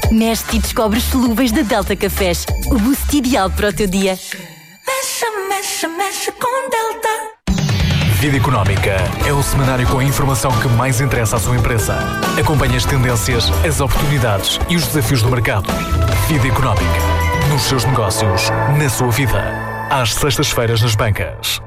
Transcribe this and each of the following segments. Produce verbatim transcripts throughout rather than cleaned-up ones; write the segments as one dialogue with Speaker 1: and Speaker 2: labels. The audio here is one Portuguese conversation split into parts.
Speaker 1: Mexe e descobre os solúveis da Delta Cafés. O boost ideal para o teu dia.
Speaker 2: Mexe, mexe, mexe com Delta.
Speaker 3: Vida Económica é o semanário com a informação que mais interessa à sua empresa. Acompanhe as tendências, as oportunidades e os desafios do mercado. Vida Económica. Nos seus negócios, na sua vida. Às sextas-feiras nas bancas.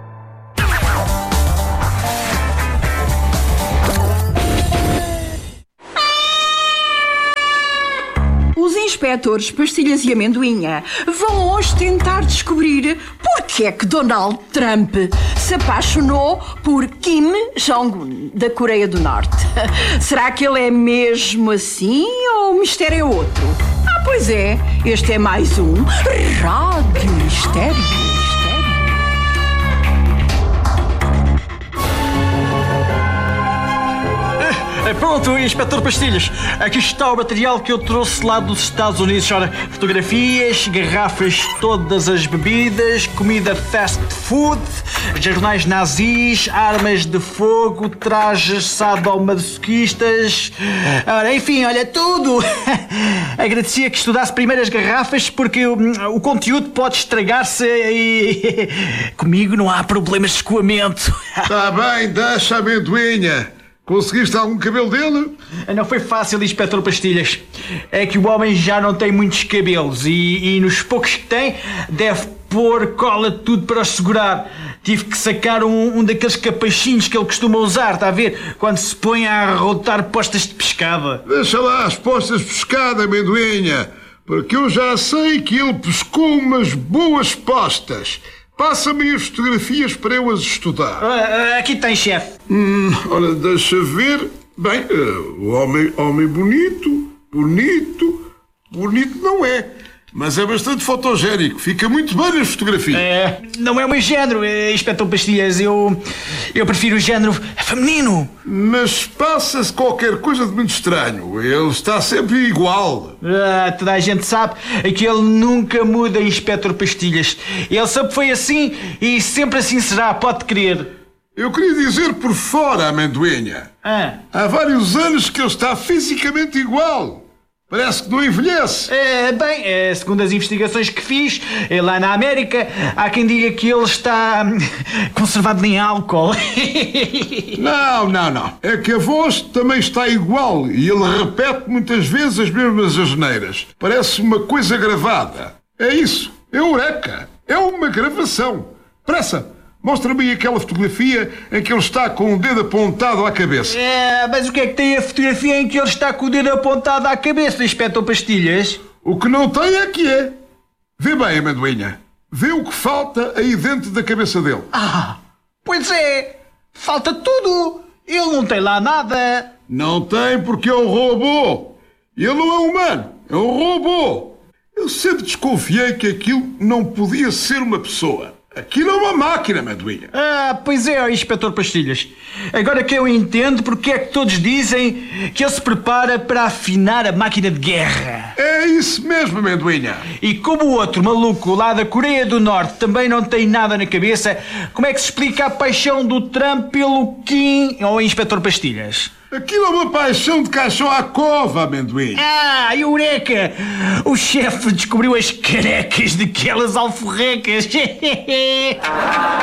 Speaker 4: Os inspetores Pastilhas e Amendoinha vão hoje tentar descobrir porque é que Donald Trump se apaixonou por Kim Jong-un, da Coreia do Norte. Será que ele é mesmo assim ou o mistério é outro? Ah, pois é, este é mais um Rádio Mistério.
Speaker 5: Pronto, Inspetor Pastilhas, aqui está o material que eu trouxe lá dos Estados Unidos. Ora, fotografias, garrafas, todas as bebidas, comida fast food, jornais nazis, armas de fogo, trajes sadomasoquistas, ora, enfim, olha, tudo. Agradecia que estudasse primeiro as garrafas porque o, o conteúdo pode estragar-se e comigo não há problemas de escoamento.
Speaker 6: Está bem, deixa a amendoinha. Conseguiste algum cabelo dele?
Speaker 5: Não foi fácil, Inspetor Pastilhas. É que o homem já não tem muitos cabelos e, e nos poucos que tem deve pôr cola tudo para os segurar. Tive que sacar um, um daqueles capachinhos que ele costuma usar, está a ver? Quando se põe a arrotar postas de pescada.
Speaker 6: Deixa lá as postas de pescada, amendoinha, porque eu já sei que ele pescou umas boas postas. Passa-me as fotografias para eu as estudar.
Speaker 5: Uh, aqui tem, chefe.
Speaker 6: Hum, ora, deixa ver. Bem, uh, o homem, homem bonito, bonito, bonito não é. Mas é bastante fotogénico. Fica muito bem nas fotografias.
Speaker 5: É, não é o meu género, Inspetor Pastilhas. Eu, eu prefiro o género feminino.
Speaker 6: Mas passa-se qualquer coisa de muito estranho. Ele está sempre igual.
Speaker 5: Ah, toda a gente sabe que ele nunca muda, Inspetor Pastilhas. Ele sempre foi assim e sempre assim será, pode crer.
Speaker 6: Eu queria dizer por fora, amendoinha.
Speaker 5: Ah.
Speaker 6: Há vários anos que ele está fisicamente igual. Parece que não envelhece.
Speaker 5: É, bem, é, segundo as investigações que fiz, é, lá na América, há quem diga que ele está hum, conservado em álcool.
Speaker 6: Não, não, não. É que a voz também está igual e ele repete muitas vezes as mesmas asneiras. Parece uma coisa gravada. É isso. É eureka. É uma gravação. Pressa. Mostra-me aí aquela fotografia em que ele está com o dedo apontado à cabeça.
Speaker 5: É, mas o que é que tem a fotografia em que ele está com o dedo apontado à cabeça, Inspetor Pastilhas?
Speaker 6: O que não tem é que é. Vê bem, amendoinha. Vê o que falta aí dentro da cabeça dele.
Speaker 5: Ah, pois é. Falta tudo. Ele não tem lá nada.
Speaker 6: Não tem porque é um robô. Ele não é humano. É um robô. Eu sempre desconfiei que aquilo não podia ser uma pessoa. Aquilo é uma máquina, amendoinha.
Speaker 5: Ah, pois é, Inspetor Pastilhas. Agora que eu entendo porque é que todos dizem que ele se prepara para afinar a máquina de guerra.
Speaker 6: É isso mesmo, amendoinha.
Speaker 5: E como o outro maluco lá da Coreia do Norte também não tem nada na cabeça, como é que se explica a paixão do Trump pelo Kim ou Inspetor Pastilhas?
Speaker 6: Aquilo é uma paixão de caixão à cova, amendoim.
Speaker 5: Ah, eureka! O chefe descobriu as carecas daquelas alforrecas.